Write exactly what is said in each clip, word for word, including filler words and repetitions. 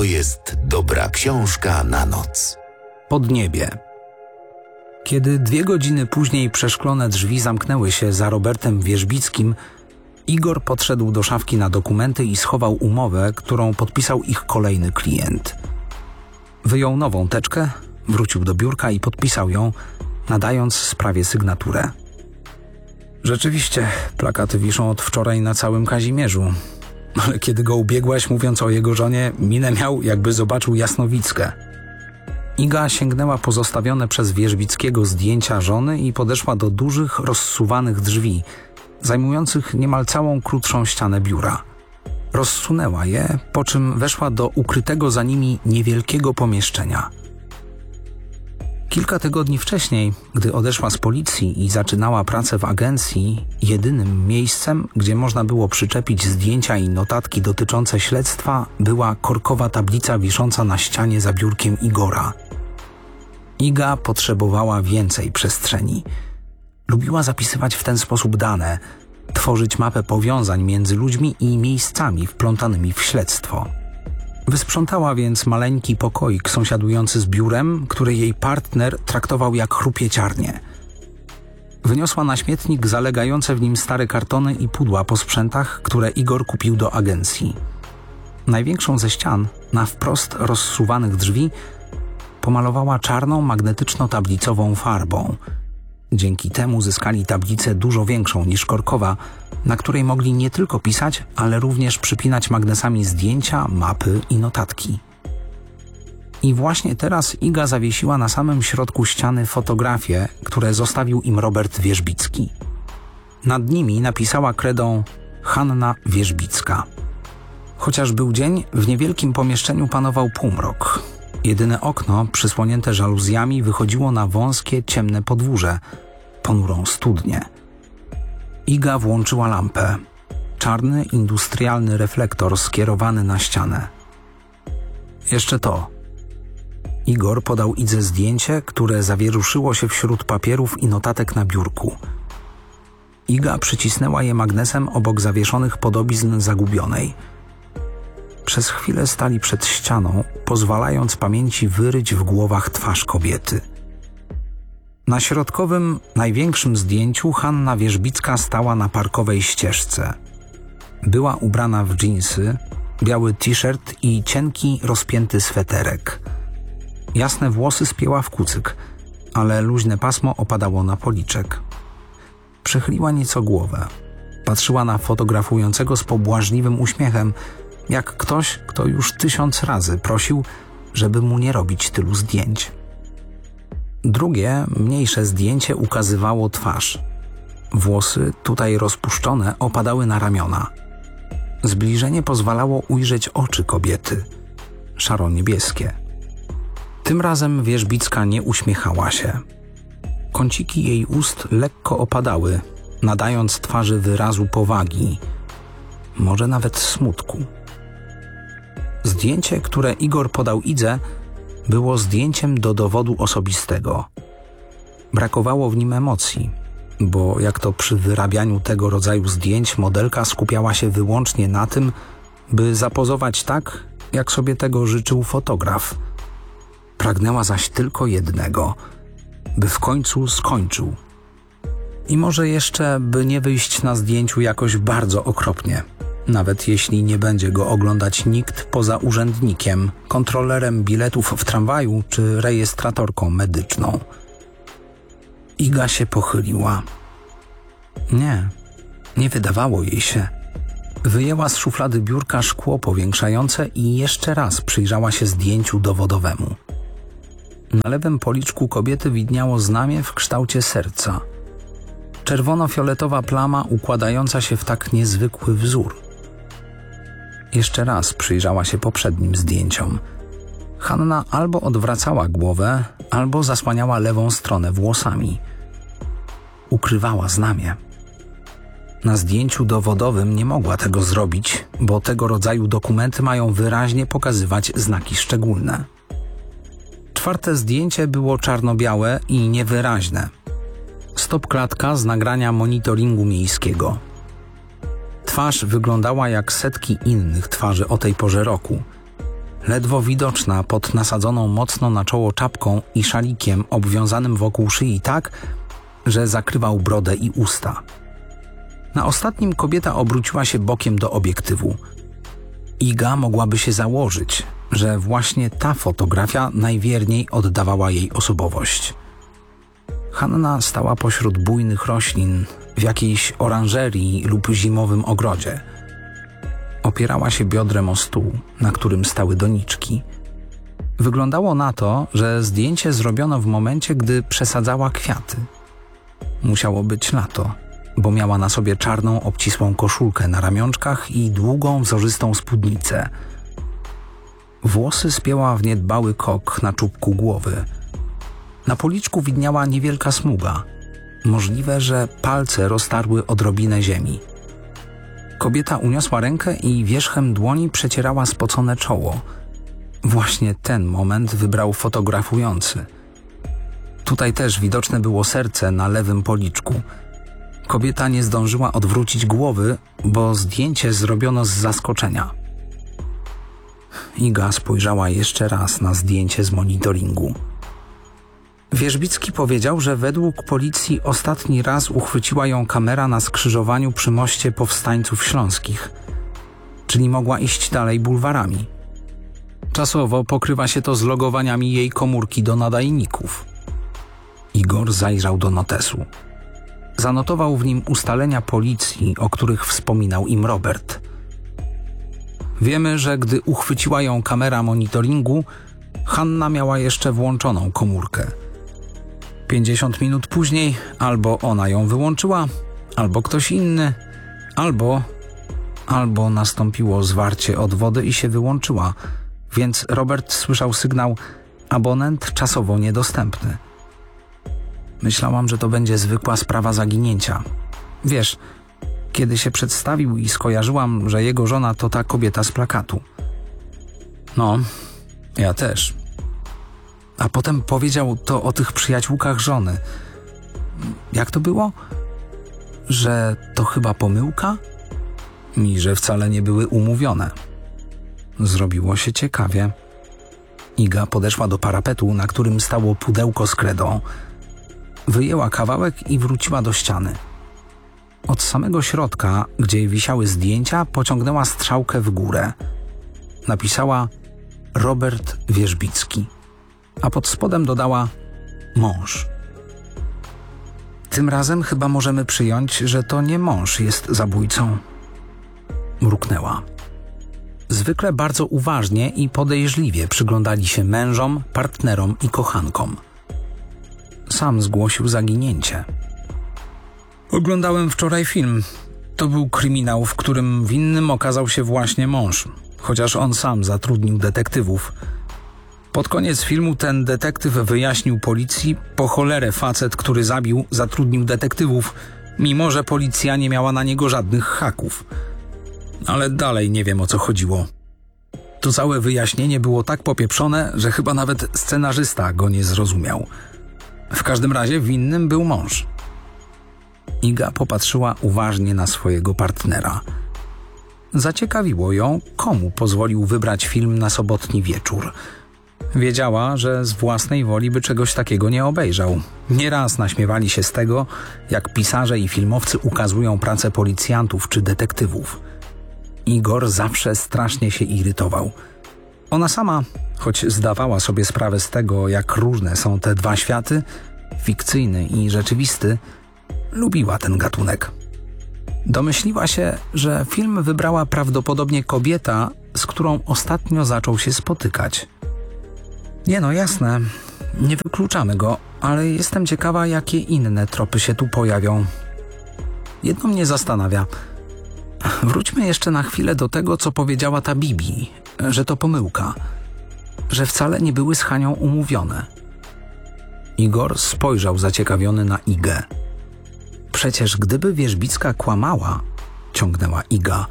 to jest dobra książka na noc. Podniebie. Kiedy dwie godziny później przeszklone drzwi zamknęły się za Robertem Wierzbickim, Igor podszedł do szafki na dokumenty i schował umowę, którą podpisał ich kolejny klient. Wyjął nową teczkę, wrócił do biurka i podpisał ją, nadając sprawie sygnaturę. Rzeczywiście, plakaty wiszą od wczoraj na całym Kazimierzu. Ale kiedy go ubiegłeś, mówiąc o jego żonie, minę miał, jakby zobaczył Jasnowickę. Iga sięgnęła po zostawione przez Wierzbickiego zdjęcia żony i podeszła do dużych, rozsuwanych drzwi, zajmujących niemal całą krótszą ścianę biura. Rozsunęła je, po czym weszła do ukrytego za nimi niewielkiego pomieszczenia. Kilka tygodni wcześniej, gdy odeszła z policji i zaczynała pracę w agencji, jedynym miejscem, gdzie można było przyczepić zdjęcia i notatki dotyczące śledztwa, była korkowa tablica wisząca na ścianie za biurkiem Igora. Iga potrzebowała więcej przestrzeni. Lubiła zapisywać w ten sposób dane, tworzyć mapę powiązań między ludźmi i miejscami wplątanymi w śledztwo. Wysprzątała więc maleńki pokoik sąsiadujący z biurem, który jej partner traktował jak chrupieciarnię. Wyniosła na śmietnik zalegające w nim stare kartony i pudła po sprzętach, które Igor kupił do agencji. Największą ze ścian, na wprost rozsuwanych drzwi, pomalowała czarną magnetyczno-tablicową farbą. Dzięki temu zyskali tablicę dużo większą niż korkowa, na której mogli nie tylko pisać, ale również przypinać magnesami zdjęcia, mapy i notatki. I właśnie teraz Iga zawiesiła na samym środku ściany fotografie, które zostawił im Robert Wierzbicki. Nad nimi napisała kredą Hanna Wierzbicka. Chociaż był dzień, w niewielkim pomieszczeniu panował półmrok. Jedyne okno, przysłonięte żaluzjami, wychodziło na wąskie, ciemne podwórze, ponurą studnię. Iga włączyła lampę. Czarny, industrialny reflektor skierowany na ścianę. Jeszcze to. Igor podał Idze zdjęcie, które zawieruszyło się wśród papierów i notatek na biurku. Iga przycisnęła je magnesem obok zawieszonych podobizn zagubionej. Przez chwilę stali przed ścianą, pozwalając pamięci wyryć w głowach twarz kobiety. Na środkowym, największym zdjęciu Hanna Wierzbicka stała na parkowej ścieżce. Była ubrana w dżinsy, biały t-shirt i cienki, rozpięty sweterek. Jasne włosy spięła w kucyk, ale luźne pasmo opadało na policzek. Przechyliła nieco głowę. Patrzyła na fotografującego z pobłażliwym uśmiechem, jak ktoś, kto już tysiąc razy prosił, żeby mu nie robić tylu zdjęć. Drugie, mniejsze zdjęcie ukazywało twarz. Włosy, tutaj rozpuszczone, opadały na ramiona. Zbliżenie pozwalało ujrzeć oczy kobiety, szaro-niebieskie. Tym razem Wierzbicka nie uśmiechała się. Kąciki jej ust lekko opadały, nadając twarzy wyrazu powagi, może nawet smutku. Zdjęcie, które Igor podał Idze, było zdjęciem do dowodu osobistego. Brakowało w nim emocji, bo jak to przy wyrabianiu tego rodzaju zdjęć modelka skupiała się wyłącznie na tym, by zapozować tak, jak sobie tego życzył fotograf. Pragnęła zaś tylko jednego, by w końcu skończył. I może jeszcze, by nie wyjść na zdjęciu jakoś bardzo okropnie, nawet jeśli nie będzie go oglądać nikt poza urzędnikiem, kontrolerem biletów w tramwaju czy rejestratorką medyczną. Iga się pochyliła. Nie, nie wydawało jej się. Wyjęła z szuflady biurka szkło powiększające i jeszcze raz przyjrzała się zdjęciu dowodowemu. Na lewym policzku kobiety widniało znamię w kształcie serca. Czerwono-fioletowa plama układająca się w tak niezwykły wzór. Jeszcze raz przyjrzała się poprzednim zdjęciom. Hanna albo odwracała głowę, albo zasłaniała lewą stronę włosami. Ukrywała znamię. Na zdjęciu dowodowym nie mogła tego zrobić, bo tego rodzaju dokumenty mają wyraźnie pokazywać znaki szczególne. Czwarte zdjęcie było czarno-białe i niewyraźne. Stopklatka z nagrania monitoringu miejskiego. Twarz wyglądała jak setki innych twarzy o tej porze roku. ledwo widoczna pod nasadzoną mocno na czoło czapką i szalikiem obwiązanym wokół szyi tak, że zakrywał brodę i usta. Na ostatnim kobieta obróciła się bokiem do obiektywu. Iga mogłaby się założyć, że właśnie ta fotografia najwierniej oddawała jej osobowość. Hanna stała pośród bujnych roślin w jakiejś oranżerii lub zimowym ogrodzie. Opierała się biodrem o stół, na którym stały doniczki. Wyglądało na to, że zdjęcie zrobiono w momencie, gdy przesadzała kwiaty. Musiało być lato, bo miała na sobie czarną, obcisłą koszulkę na ramionczkach i długą, wzorzystą spódnicę. Włosy spięła w niedbały kok na czubku głowy. Na policzku widniała niewielka smuga. Możliwe, że palce roztarły odrobinę ziemi. Kobieta uniosła rękę i wierzchem dłoni przecierała spocone czoło. Właśnie ten moment wybrał fotografujący. Tutaj też widoczne było serce na lewym policzku. Kobieta nie zdążyła odwrócić głowy, bo zdjęcie zrobiono z zaskoczenia. Iga spojrzała jeszcze raz na zdjęcie z monitoringu. Wierzbicki powiedział, że według policji ostatni raz uchwyciła ją kamera na skrzyżowaniu przy moście Powstańców Śląskich, czyli mogła iść dalej bulwarami. Czasowo pokrywa się to z logowaniami jej komórki do nadajników. Igor zajrzał do notesu. Zanotował w nim ustalenia policji, o których wspominał im Robert. Wiemy, że gdy uchwyciła ją kamera monitoringu, Hanna miała jeszcze włączoną komórkę. pięćdziesiąt minut później albo ona ją wyłączyła, albo ktoś inny, albo... albo nastąpiło zwarcie od wody i się wyłączyła, więc Robert słyszał sygnał abonent czasowo niedostępny. Myślałam, że to będzie zwykła sprawa zaginięcia. Wiesz, kiedy się przedstawił i skojarzyłam, że jego żona to ta kobieta z plakatu. No, ja też. A potem powiedział to o tych przyjaciółkach żony. Jak to było? Że to chyba pomyłka? I że wcale nie były umówione. Zrobiło się ciekawie. Iga podeszła do parapetu, na którym stało pudełko z kredą. Wyjęła kawałek i wróciła do ściany. Od samego środka, gdzie wisiały zdjęcia, pociągnęła strzałkę w górę. Napisała Robert Wierzbicki, a pod spodem dodała mąż. Tym razem chyba możemy przyjąć, że to nie mąż jest zabójcą. Mruknęła. Zwykle bardzo uważnie i podejrzliwie przyglądali się mężom, partnerom i kochankom. Sam zgłosił zaginięcie. Oglądałem wczoraj film. To był kryminał, w którym winnym okazał się właśnie mąż, chociaż on sam zatrudnił detektywów. Pod koniec filmu ten detektyw wyjaśnił policji, po cholerę facet, który zabił, zatrudnił detektywów, mimo że policja nie miała na niego żadnych haków. Ale dalej nie wiem, o co chodziło. To całe wyjaśnienie było tak popieprzone, że chyba nawet scenarzysta go nie zrozumiał. W każdym razie winnym był mąż. Iga popatrzyła uważnie na swojego partnera. Zaciekawiło ją, komu pozwolił wybrać film na sobotni wieczór. Wiedziała, że z własnej woli by czegoś takiego nie obejrzał. Nieraz naśmiewali się z tego, jak pisarze i filmowcy ukazują pracę policjantów czy detektywów. Igor zawsze strasznie się irytował. Ona sama, choć zdawała sobie sprawę z tego, jak różne są te dwa światy, fikcyjny i rzeczywisty, lubiła ten gatunek. Domyśliła się, że film wybrała prawdopodobnie kobieta, z którą ostatnio zaczął się spotykać. Nie no, jasne, nie wykluczamy go, ale jestem ciekawa, jakie inne tropy się tu pojawią. Jedno mnie zastanawia. Wróćmy jeszcze na chwilę do tego, co powiedziała ta Bibi, że to pomyłka, że wcale nie były z Hanią umówione. Igor spojrzał zaciekawiony na Igę. Przecież gdyby Wierzbicka kłamała, ciągnęła Iga,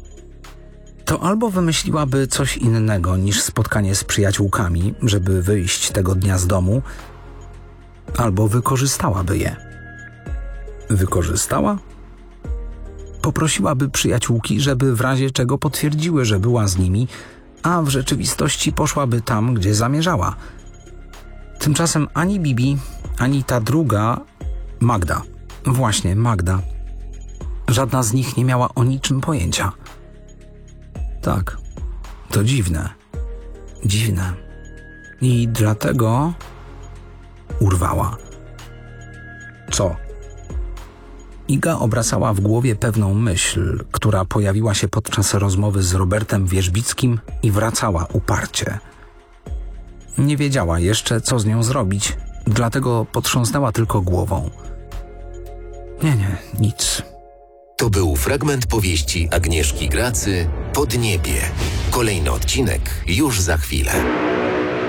to albo wymyśliłaby coś innego niż spotkanie z przyjaciółkami, żeby wyjść tego dnia z domu, albo wykorzystałaby je. Wykorzystała? Poprosiłaby przyjaciółki, żeby w razie czego potwierdziły, że była z nimi, a w rzeczywistości poszłaby tam, gdzie zamierzała. Tymczasem ani Bibi, ani ta druga, Magda, właśnie Magda, żadna z nich nie miała o niczym pojęcia. Tak, to dziwne, dziwne. I dlatego urwała. Co? Iga obracała w głowie pewną myśl, która pojawiła się podczas rozmowy z Robertem Wierzbickim i wracała uparcie. Nie wiedziała jeszcze, co z nią zrobić, dlatego potrząsnęła tylko głową. Nie, nie, nic. To był fragment powieści Agnieszki Gracy Podniebie. Kolejny odcinek już za chwilę.